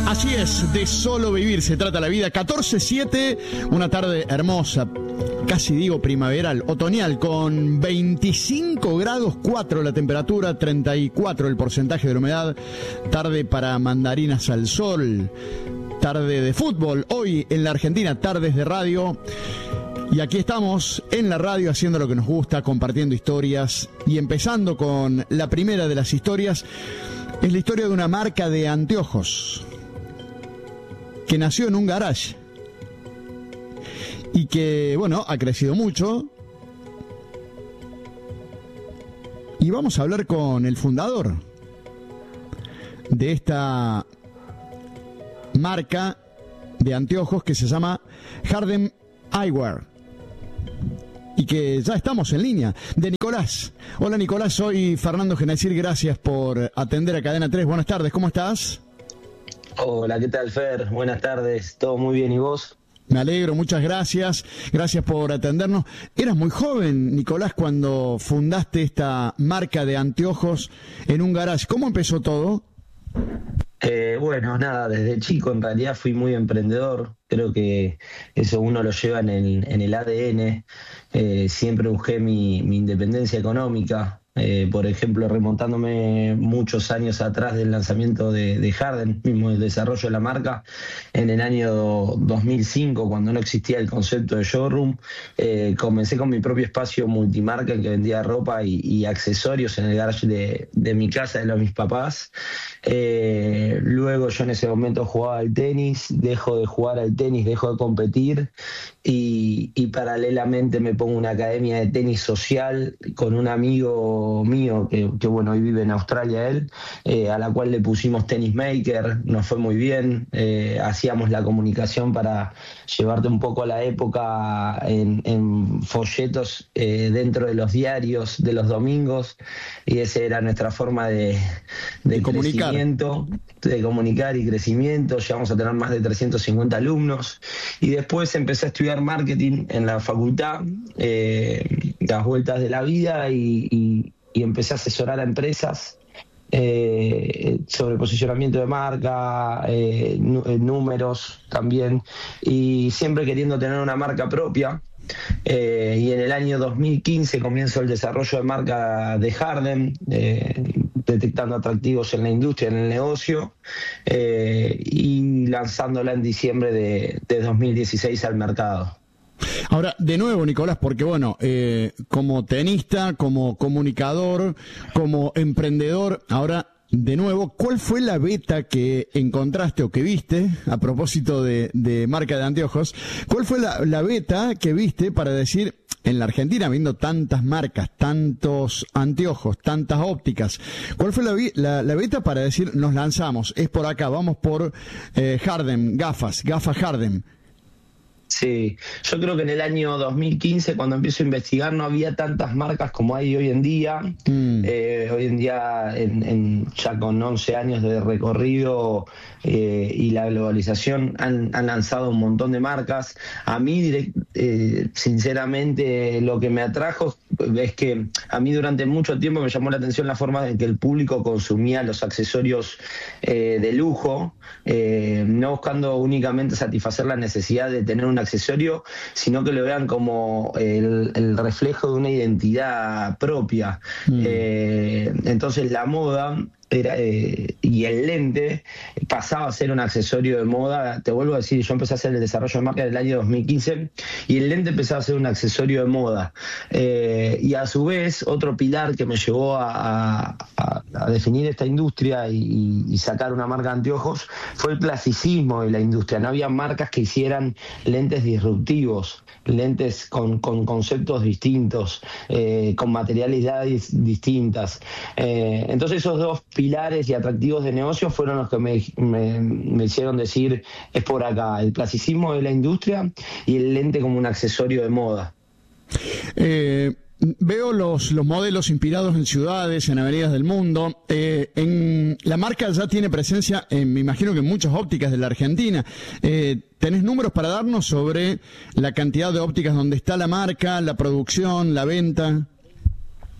Así es, de solo vivir se trata la vida. 14:07, una tarde hermosa, casi digo primaveral, otoñal, con 25 grados 4 la temperatura, 34 el porcentaje de la humedad. Tarde para mandarinas al sol, tarde de fútbol, hoy en la Argentina, tardes de radio. Y aquí estamos en la radio haciendo lo que nos gusta, compartiendo historias y empezando con la primera de las historias. Es la historia de una marca de anteojos que nació en un garage y que, bueno, ha crecido mucho. Y vamos a hablar con el fundador de esta marca de anteojos que se llama Hardem Eyewear. Y que ya estamos en línea, de Nicolás. Hola Nicolás, soy Fernando Genacir, gracias por atender a Cadena 3. Buenas tardes, ¿cómo estás? Hola, ¿qué tal, Fer? Buenas tardes, todo muy bien, ¿y vos? Me alegro, muchas gracias, gracias por atendernos. Eras muy joven, Nicolás, cuando fundaste esta marca de anteojos en un garage. ¿Cómo empezó todo? Bueno, nada, desde chico en realidad fui muy emprendedor. Creo que eso uno lo lleva en el ADN. Siempre busqué mi independencia económica. Por ejemplo, remontándome muchos años atrás del lanzamiento de Hardem, mismo el desarrollo de la marca, en el año 2005, cuando no existía el concepto de showroom, comencé con mi propio espacio multimarca en que vendía ropa y accesorios en el garage de mi casa, de los de mis papás. Luego yo en ese momento jugaba al tenis, dejo de jugar al tenis, dejo de competir y paralelamente me pongo una academia de tenis social con un amigo mío que bueno, hoy vive en Australia él, a la cual le pusimos Tennis Maker, nos fue muy bien. Hacíamos la comunicación para llevarte un poco a la época en folletos dentro de los diarios de los domingos, y esa era nuestra forma de crecimiento, de comunicar y crecimiento. Llegamos a tener más de 350 alumnos y después empecé a estudiar marketing en la facultad, las vueltas de la vida, y empecé a asesorar a empresas sobre posicionamiento de marca, números también, y siempre queriendo tener una marca propia. Y en el año 2015 comienzo el desarrollo de marca de Hardem, detectando atractivos en la industria, en el negocio, y lanzándola en diciembre de 2016 al mercado. Ahora, de nuevo, Nicolás, porque bueno, como tenista, como comunicador, como emprendedor, ahora, de nuevo, ¿cuál fue la beta que encontraste o que viste, a propósito de marca de anteojos, cuál fue la beta que viste para decir, en la Argentina, viendo tantas marcas, tantos anteojos, tantas ópticas, cuál fue la beta para decir, nos lanzamos, es por acá, vamos por Hardem, gafas Hardem? Sí, yo creo que en el año 2015, cuando empiezo a investigar, no había tantas marcas como hay hoy en día. Hoy en día, ya con 11 años de recorrido y la globalización, han lanzado un montón de marcas. A mí, sinceramente, lo que me atrajo es que a mí durante mucho tiempo me llamó la atención la forma en que el público consumía los accesorios de lujo, no buscando únicamente satisfacer la necesidad de tener un accesorio, sino que lo vean como el reflejo de una identidad propia. Entonces la moda y el lente pasaba a ser un accesorio de moda. Te vuelvo a decir, yo empecé a hacer el desarrollo de marca en el año 2015 y el lente empezaba a ser un accesorio de moda, y a su vez otro pilar que me llevó a definir esta industria y sacar una marca de anteojos fue el clasicismo de la industria. No había marcas que hicieran lentes disruptivos, lentes con conceptos distintos, con materialidades distintas. Entonces esos dos pilares y atractivos de negocio fueron los que me hicieron decir, es por acá, el clasicismo de la industria y el lente como un accesorio de moda. Veo los modelos inspirados en ciudades, en avenidas del mundo. La marca ya tiene presencia, me imagino que en muchas ópticas de la Argentina. ¿Tenés números para darnos sobre la cantidad de ópticas donde está la marca, la producción, la venta?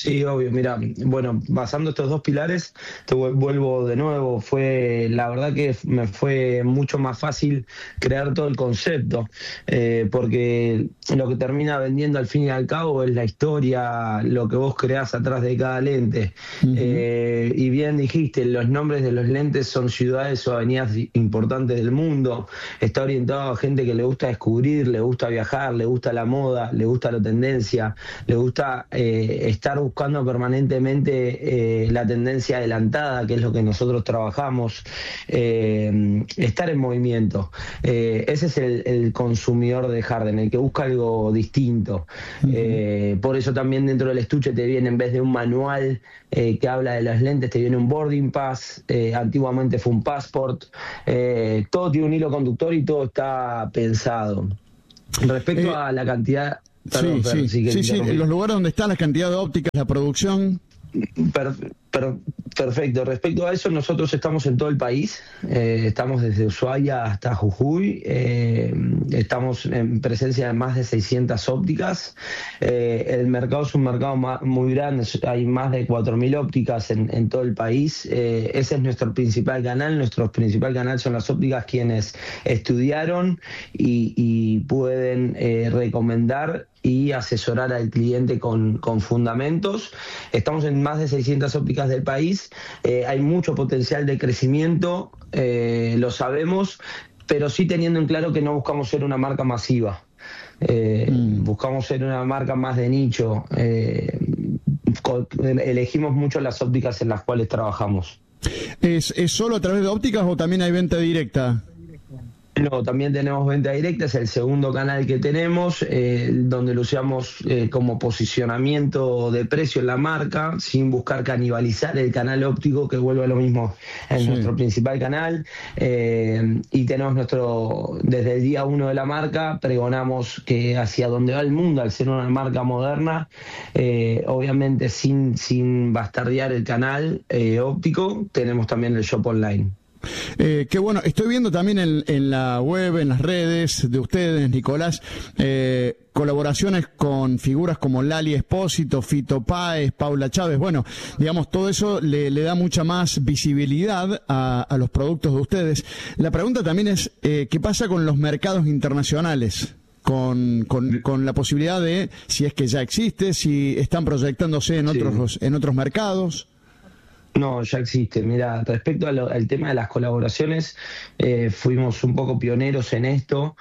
Sí, obvio, mira, bueno, basando estos dos pilares, vuelvo de nuevo, la verdad que me fue mucho más fácil crear todo el concepto, porque lo que termina vendiendo al fin y al cabo es la historia, lo que vos creás atrás de cada lente. Uh-huh. Y bien dijiste, los nombres de los lentes son ciudades o avenidas importantes del mundo, está orientado a gente que le gusta descubrir, le gusta viajar, le gusta la moda, le gusta la tendencia, le gusta estar buscando permanentemente la tendencia adelantada, que es lo que nosotros trabajamos, estar en movimiento. Ese es el consumidor de Harden, el que busca algo distinto. Uh-huh. Por eso también dentro del estuche te viene, en vez de un manual que habla de las lentes, te viene un boarding pass, antiguamente fue un passport, todo tiene un hilo conductor y todo está pensado. Respecto a la cantidad... Perdón, sí, los lugares donde está la cantidad de ópticas, la producción. Perfecto. Respecto a eso, nosotros estamos en todo el país, estamos desde Ushuaia hasta Jujuy, estamos en presencia de más de 600 ópticas. El mercado es un mercado muy grande, hay más de 4.000 ópticas en todo el país. Ese es nuestro principal canal. Nuestro principal canal son las ópticas quienes estudiaron y pueden recomendar y asesorar al cliente con fundamentos. Estamos en más de 600 ópticas del país, hay mucho potencial de crecimiento, lo sabemos, pero sí teniendo en claro que no buscamos ser una marca masiva, buscamos ser una marca más de nicho, elegimos mucho las ópticas en las cuales trabajamos. ¿Es solo a través de ópticas o también hay venta directa? No, también tenemos venta directa, es el segundo canal que tenemos, donde lo usamos como posicionamiento de precio en la marca, sin buscar canibalizar el canal óptico, que vuelve a lo mismo en nuestro principal canal. Y tenemos desde el día 1 de la marca, pregonamos que hacia donde va el mundo, al ser una marca moderna, obviamente sin bastardear el canal óptico, tenemos también el shop online. Qué bueno, estoy viendo también en la web, en las redes de ustedes, Nicolás, colaboraciones con figuras como Lali Espósito, Fito Páez, Paula Chávez. Bueno, digamos, todo eso le da mucha más visibilidad a los productos de ustedes. La pregunta también es, ¿qué pasa con los mercados internacionales? Con la posibilidad de, si es que ya existe, si están proyectándose en otros mercados. No, ya existe. Mira, respecto al tema de las colaboraciones, fuimos un poco pioneros en esto.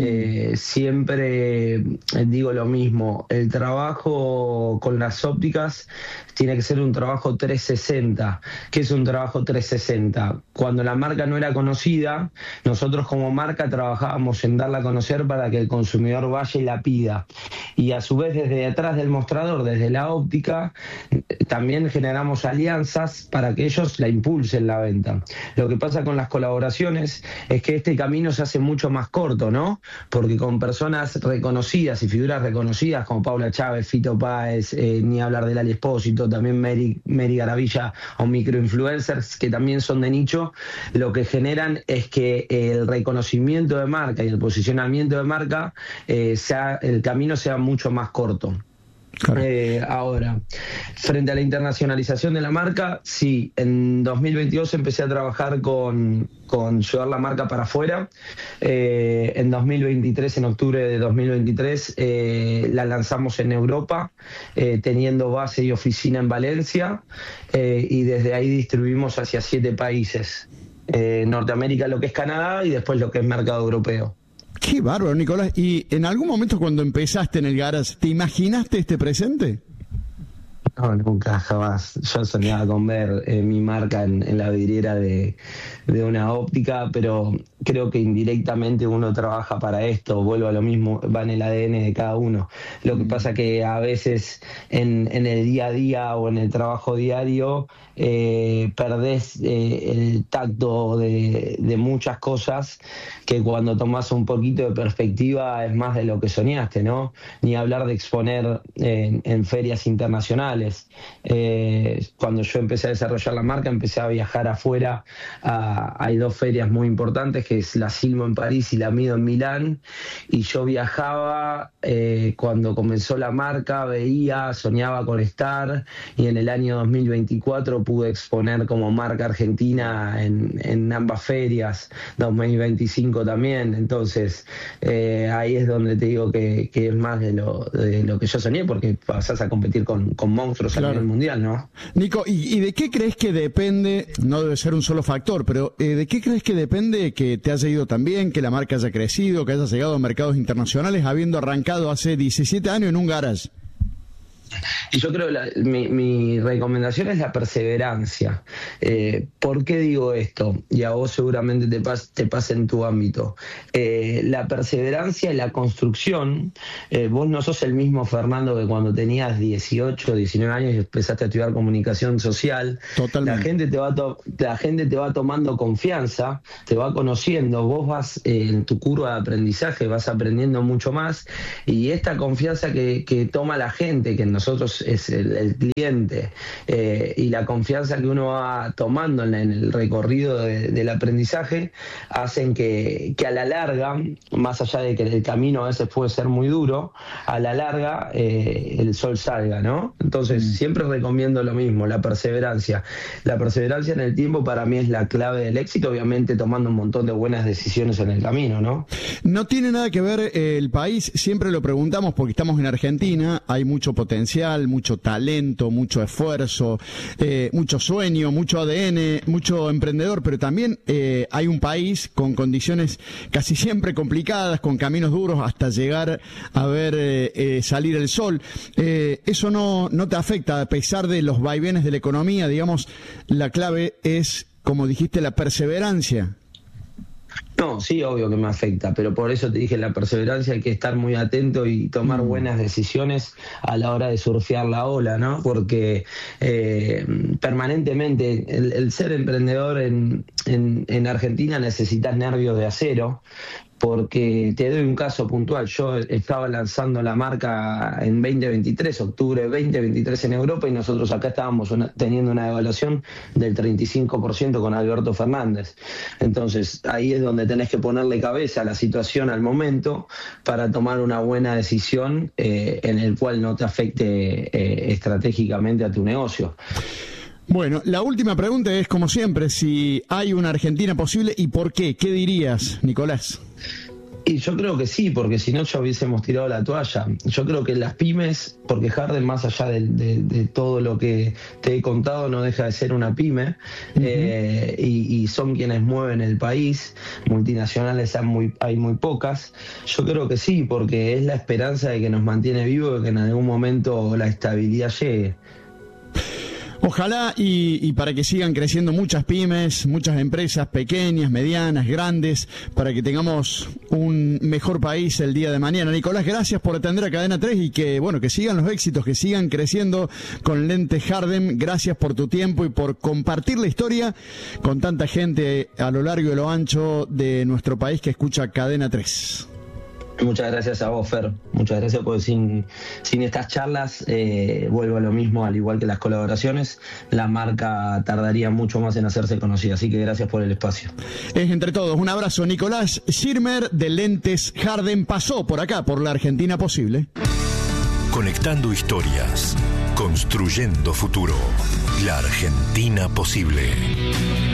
Siempre digo lo mismo, el trabajo con las ópticas tiene que ser un trabajo 360. ¿Qué es un trabajo 360? Cuando la marca no era conocida, nosotros como marca trabajábamos en darla a conocer para que el consumidor vaya y la pida. Y a su vez, desde atrás del mostrador, desde la óptica, también generamos alianzas para que ellos la impulsen la venta. Lo que pasa con las colaboraciones es que este camino se hace mucho más corto, ¿no? Porque con personas reconocidas y figuras reconocidas como Paula Chávez, Fito Páez, ni hablar de Lali Espósito, también Mary Garavilla o microinfluencers que también son de nicho, lo que generan es que el reconocimiento de marca y el posicionamiento de marca, el camino sea mucho más corto. Claro. Ahora, frente a la internacionalización de la marca, sí, en 2022 empecé a trabajar con llevar la marca para afuera. En 2023, en octubre de 2023, la lanzamos en Europa, teniendo base y oficina en Valencia, y desde ahí distribuimos hacia 7 países. Norteamérica, lo que es Canadá, y después lo que es mercado europeo. Qué bárbaro, Nicolás. ¿Y en algún momento cuando empezaste en el garage, te imaginaste este presente? No, nunca, jamás. Yo soñaba con ver mi marca en la vidriera de una óptica, pero creo que indirectamente uno trabaja para esto, vuelvo a lo mismo, va en el ADN de cada uno. Lo que pasa que a veces en el día a día o en el trabajo diario perdés el tacto de de muchas cosas que cuando tomas un poquito de perspectiva es más de lo que soñaste, ¿no? Ni hablar de exponer en ferias internacionales. Cuando yo empecé a desarrollar la marca, empecé a viajar afuera. Hay 2 ferias muy importantes, que es la Silmo en París y la Mido en Milán, y yo viajaba cuando comenzó la marca, veía, soñaba con estar, y en el año 2024 pude exponer como marca argentina en ambas ferias, 2025 también. Entonces ahí es donde te digo que es más de lo que yo soñé, porque pasás a competir con monstruos a nivel mundial, ¿no? Nico, ¿y de qué crees que depende? No debe ser un solo factor, pero ¿de qué crees que depende que te haya ido tan bien, que la marca haya crecido, que hayas llegado a mercados internacionales habiendo arrancado hace 17 años en un garage? Y yo creo que mi recomendación es la perseverancia. ¿Por qué digo esto? Y a vos seguramente te pasa en tu ámbito. La perseverancia y la construcción. Vos no sos el mismo Fernando que cuando tenías 18, 19 años y empezaste a estudiar comunicación social. Totalmente. La gente te va tomando confianza, te va conociendo, vos vas en tu curva de aprendizaje, vas aprendiendo mucho más, y esta confianza que toma la gente, que nosotros es el cliente, y la confianza que uno va tomando en el recorrido del aprendizaje, hacen que a la larga, más allá de que el camino a veces puede ser muy duro, a la larga el sol salga, ¿no? Entonces siempre recomiendo lo mismo, la perseverancia. La perseverancia en el tiempo para mí es la clave del éxito, obviamente tomando un montón de buenas decisiones en el camino, ¿no? No tiene nada que ver el país, siempre lo preguntamos porque estamos en Argentina, hay mucho potencial, mucho talento, mucho esfuerzo, mucho sueño, mucho ADN, mucho emprendedor, pero también hay un país con condiciones casi siempre complicadas, con caminos duros hasta llegar a ver salir el sol. Eso no te afecta, a pesar de los vaivenes de la economía, digamos, la clave es, como dijiste, la perseverancia. No, sí, obvio que me afecta, pero por eso te dije, la perseverancia, hay que estar muy atento y tomar buenas decisiones a la hora de surfear la ola, ¿no? Porque permanentemente el ser emprendedor en Argentina necesitas nervios de acero. Porque te doy un caso puntual, yo estaba lanzando la marca en 2023, octubre 2023 en Europa, y nosotros acá estábamos teniendo una devaluación del 35% con Alberto Fernández. Entonces ahí es donde tenés que ponerle cabeza a la situación al momento para tomar una buena decisión en el cual no te afecte estratégicamente a tu negocio. Bueno, la última pregunta es, como siempre, si hay una Argentina posible y por qué. ¿Qué dirías, Nicolás? Y yo creo que sí, porque si no ya hubiésemos tirado la toalla. Yo creo que las pymes, porque Harden, más allá de todo lo que te he contado, no deja de ser una pyme, y son quienes mueven el país. Multinacionales hay muy pocas. Yo creo que sí, porque es la esperanza de que nos mantiene vivos y que en algún momento la estabilidad llegue. Ojalá y para que sigan creciendo muchas pymes, muchas empresas pequeñas, medianas, grandes, para que tengamos un mejor país el día de mañana. Nicolás, gracias por atender a Cadena 3 y que sigan los éxitos, que sigan creciendo con lentes Harden. Gracias por tu tiempo y por compartir la historia con tanta gente a lo largo y lo ancho de nuestro país que escucha Cadena 3. Muchas gracias a vos, Fer. Muchas gracias, porque sin estas charlas, vuelvo a lo mismo, al igual que las colaboraciones, la marca tardaría mucho más en hacerse conocida. Así que gracias por el espacio. Es entre todos. Un abrazo. Nicolás Schirmer de Lentes Harden pasó por acá, por la Argentina Posible. Conectando historias, construyendo futuro. La Argentina Posible.